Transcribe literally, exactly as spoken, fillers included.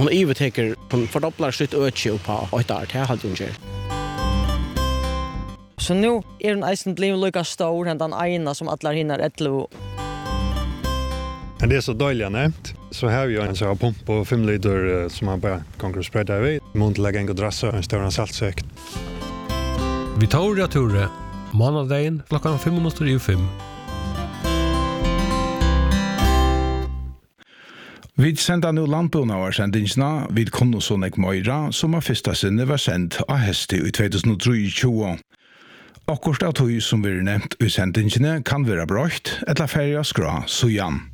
hon övertäcker hon fördubblar sitt öke på ett år till halt hon gör. Så nu är hon eisen blivit lika stor än den ena som alla hinner ettlo. Men det är så dåligt nämnt. Så här vi har en sån pump på fem liter som man bara kan sprida över. Mont lägga en god drassa och en större saltsäck. Vi tar det Ture. Måndagen klockan fem minuter i fem. Vi sender nu landbrunavarsendingsna vid Konnosonek Moira, som av første sinne var sendt av heste i tjuetusen og tjue. Akkurat av tog som vi nevnt i sendingsene kan være brøkt, eller ferie skra, så Jan.